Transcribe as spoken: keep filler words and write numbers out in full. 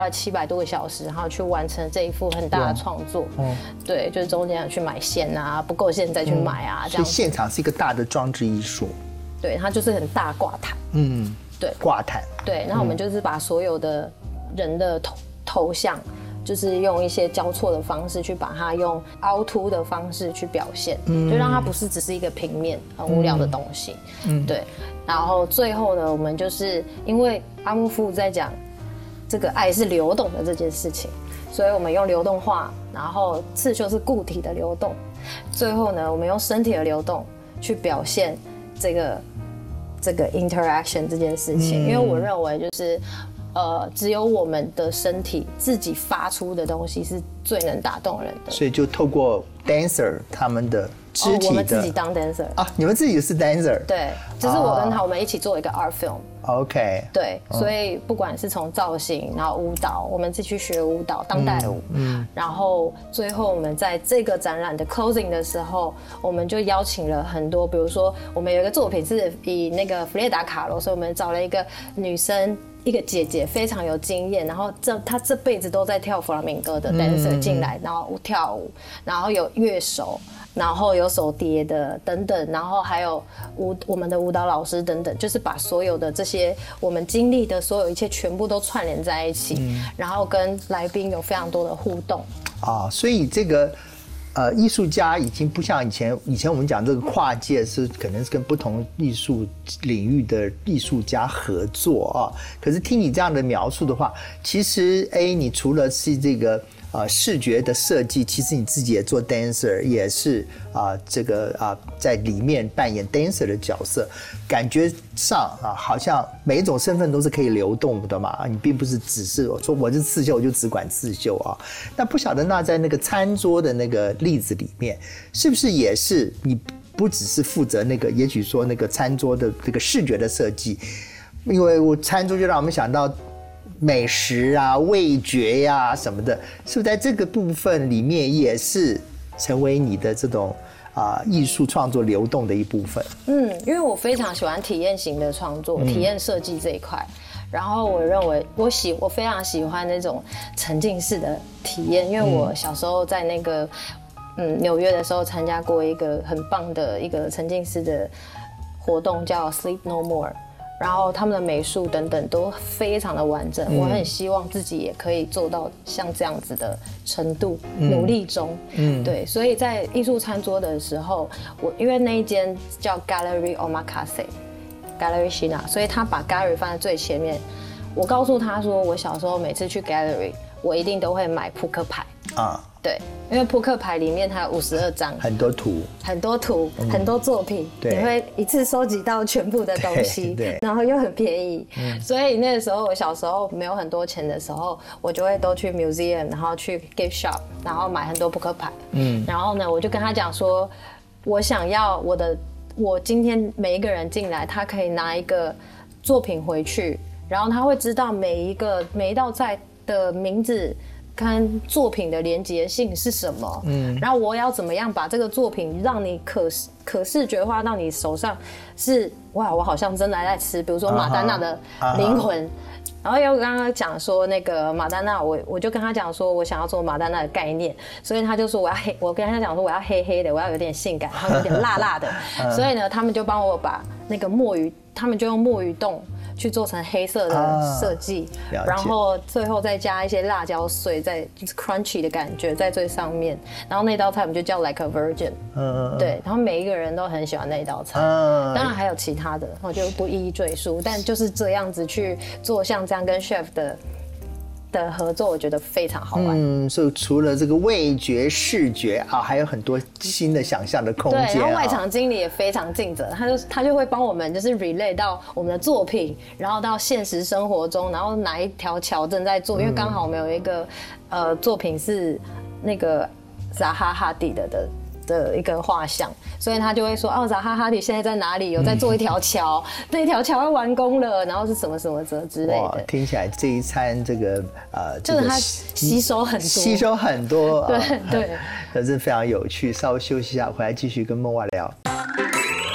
七百多个小时，然后去完成这一幅很大的创作。嗯，对，就是中间有去买线啊，不够线再去买啊，嗯、这样。 所以现场是一个大的装置艺术。 对，它就是很大挂毯。 嗯， 对， 挂毯。 对，然后我们就是把所有的人的头头像，就是用一些交错的方式去把它用凹凸的方式去表现，嗯、就让它不是只是一个平面很无聊的东西。嗯，对。然后最后呢，我们就是因为阿木夫在讲。这个爱是流动的这件事情，所以我们用流动画，然后刺绣是固体的流动，最后呢，我们用身体的流动去表现这个这个 interaction 这件事情，嗯、因为我认为就是，呃，只有我们的身体自己发出的东西是最能打动人的， 所以就透过 dancer 他们的肢体的，哦、 我们自己当 dancer 啊，你们自己是 dancer， 对，就是我跟他、哦、我们一起做一个 art film。OK， 对，嗯、所以不管是从造型，然后舞蹈，我们自己去学舞蹈、当代舞，嗯，嗯然后最后我们在这个展览的 closing 的时候，我们就邀请了很多，比如说我们有一个作品是以那个弗列达卡罗，所以我们找了一个女生。一个姐姐非常有经验，然后这她这辈子都在跳弗拉明戈的 dancer 进来，然后跳舞，然后有乐手，然后有手碟的等等，然后还有舞我们的舞蹈老师等等，就是把所有的这些我们经历的所有一切全部都串联在一起，嗯、然后跟来宾有非常多的互动啊，所以这个。呃，艺术家已经不像以前，以前我们讲这个跨界是可能是跟不同艺术领域的艺术家合作啊。可是听你这样的描述的话，其实哎，你除了是这个呃视觉的设计，其实你自己也做 dancer， 也是啊、呃、这个啊、呃、在里面扮演 dancer 的角色，感觉上啊好像每一种身份都是可以流动的嘛，你并不是只是说我是刺绣我就只管刺绣啊。那不晓得那在那个餐桌的那个例子里面，是不是也是你不只是负责那个，也许说那个餐桌的这个视觉的设计，因为我餐桌就让我们想到美食啊、味觉呀、啊、什么的，是不是在这个部分里面也是成为你的这种啊艺术创作流动的一部分？ 嗯，因为我非常喜欢体验型的创作，嗯、体验设计这一块。然后我认为我喜我非常喜欢那种沉浸式的体验，因为我小时候在那个嗯纽约的时候参加过一个很棒的一个沉浸式的活动，叫 Sleep No More。然后他们的美术等等都非常的完整，嗯、我很希望自己也可以做到像这样子的程度，嗯、努力中。嗯，对，所以在艺术餐桌的时候，我因为那一间叫 Gallery Omakase。Gallery Shina， 所以他把 Gallery 放在最前面。我告诉他说，我小时候每次去 Gallery， 我一定都会买扑克牌啊。对，因为扑克牌里面它有五十二张， 很多图， 很多图，嗯、很多作品，你会一次收集到全部的东西，对，然后又很便宜。嗯、所以那个时候我小时候没有很多钱的时候，我就会都去 museum， 然后去 gift shop， 然后买很多扑克牌。嗯，然后呢，我就跟他讲说，我想要我的。我今天每一个人进来，他可以拿一个作品回去，然后他会知道每一个每一道菜的名字跟作品的连结性是什么。嗯，然后我要怎么样把这个作品让你可可视觉化到你手上是哇，我好像真的在吃，比如说马丹娜的灵魂。Uh-huh. Uh-huh.然后又刚刚讲说那个马丹娜，我我就跟他讲说我想要做马丹娜的概念，所以他就说我要黑，我跟他讲说我要黑黑的，我要有点性感，然后有点辣辣的，所以呢，他们就帮我把那个墨鱼，他们就用墨鱼洞去做成黑色的设计，啊、然后最后再加一些辣椒碎，在就是 crunchy 的感觉在最上面，然后那道菜我们就叫 like a virgin， 嗯，对，然后每一个人都很喜欢那一道菜，嗯，当然还有其他的，我就不一一赘述，但就是这样子去做像这样跟 chef 的。的合作我觉得非常好玩。嗯， 所以除了这个味觉、视觉啊，还有很多新的想象的空间。 对，然后外场经理也非常尽责，他就他就会帮我们就是 relay 到我们的作品，然后到现实生活中，然后哪一条桥正在做，因为刚好我们有一个呃作品是那个扎哈哈蒂的的。的一个画像，所以他就会说哦，扎哈哈蒂现在在哪里？有在做一条桥，嗯、那条桥要完工了，然后是什么什么之之类的。 听起来这一餐这个呃， 就是他吸收很多， 吸收很多， 对对， 可是非常有趣。稍微休息一下，回来继续跟梦蛙聊。